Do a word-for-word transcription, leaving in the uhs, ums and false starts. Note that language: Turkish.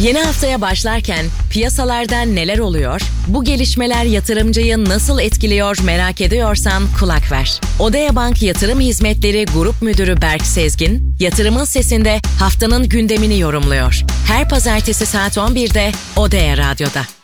Yeni haftaya başlarken piyasalarda neler oluyor? Bu gelişmeler yatırımcıyı nasıl etkiliyor merak ediyorsan kulak ver. Odea Bank Yatırım Hizmetleri Grup Müdürü Berk Sezgin, Yatırımın Sesi'nde haftanın gündemini yorumluyor. Her pazartesi saat on birde Odea Radyo'da.